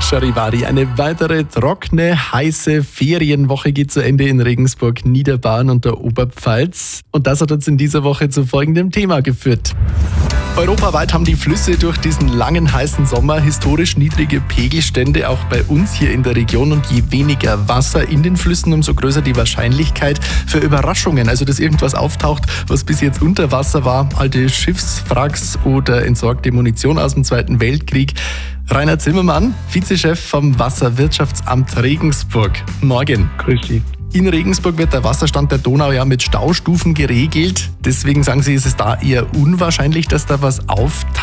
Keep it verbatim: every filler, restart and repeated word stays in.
Charivari. Eine weitere trockene, heiße Ferienwoche geht zu Ende in Regensburg, Niederbayern und der Oberpfalz. Und das hat uns in dieser Woche zu folgendem Thema geführt. Europaweit haben die Flüsse durch diesen langen, heißen Sommer historisch niedrige Pegelstände, auch bei uns hier in der Region. Und je weniger Wasser in den Flüssen, umso größer die Wahrscheinlichkeit für Überraschungen. Also, dass irgendwas auftaucht, was bis jetzt unter Wasser war. Alte Schiffswracks oder entsorgte Munition aus dem Zweiten Weltkrieg. Rainer Zimmermann, Vizechef vom Wasserwirtschaftsamt Regensburg. Morgen. Grüß Sie. In Regensburg wird der Wasserstand der Donau ja mit Staustufen geregelt. Deswegen sagen Sie, ist es da eher unwahrscheinlich, dass da was auftaucht.